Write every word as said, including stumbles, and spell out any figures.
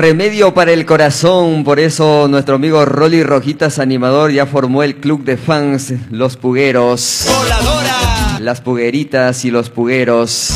remedio para el corazón. Por eso nuestro amigo Rolly Rojitas, animador, ya formó el club de fans Los Pugueros. Voladora. Las pugueritas y los pugueros.